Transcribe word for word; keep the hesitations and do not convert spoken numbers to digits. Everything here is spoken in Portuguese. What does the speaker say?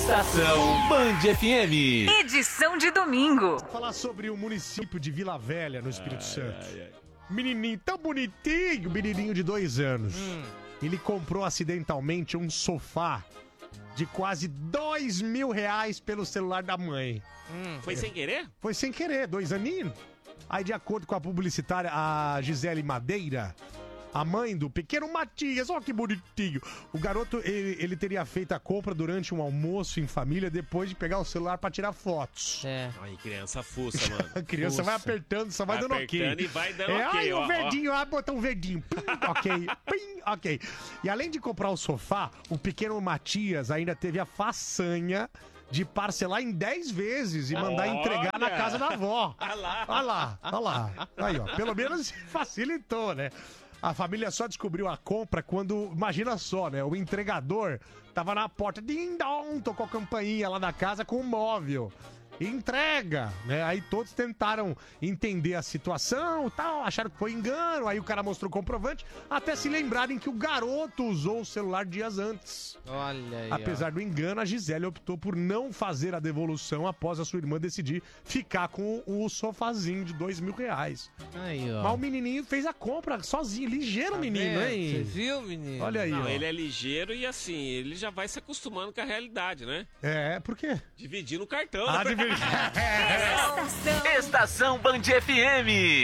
Estação Band F M. Edição de domingo. Vou falar sobre o município de Vila Velha, no Espírito ai, Santo. Ai, ai. Menininho tão bonitinho, menininho de dois anos. Hum. Ele comprou acidentalmente um sofá de quase dois mil reais pelo celular da mãe. Hum. Foi é. sem querer? Foi sem querer, dois aninhos. Aí, de acordo com a publicitária, a Gisele Madeira, a mãe do pequeno Matias, olha que bonitinho. O garoto, ele, ele teria feito a compra durante um almoço em família, depois de pegar o celular pra tirar fotos. É. Ai, criança fuça, mano. A criança fuça. vai apertando, só vai, vai dando ok. Apertando e vai dando é, ok, ai, ó. o verdinho, ah, botou um verdinho. Pim, ok, pim, ok. E além de comprar o sofá, o pequeno Matias ainda teve a façanha de parcelar em dez vezes e mandar olha. entregar na casa da avó. Olha lá. Olha lá, olha lá. Aí, ó, pelo menos facilitou, né? A família só descobriu a compra quando, imagina só, né? O entregador tava na porta, ding-dong, tocou a campainha lá da casa com o móvel. Entrega, né? Aí todos tentaram entender a situação e tal, acharam que foi engano, aí o cara mostrou o comprovante, até se lembrarem que o garoto usou o celular dias antes. Olha aí. Apesar ó. do engano, a Gisele optou por não fazer a devolução após a sua irmã decidir ficar com o sofazinho de dois mil reais. Aí, ó. Mas o menininho fez a compra sozinho, ligeiro, tá menino, vendo? Hein? Você viu, menino? Olha aí, não, ó. ele é ligeiro e assim, ele já vai se acostumando com a realidade, né? É, por quê? Dividir no cartão. Ah, dividir. Estação Band F M.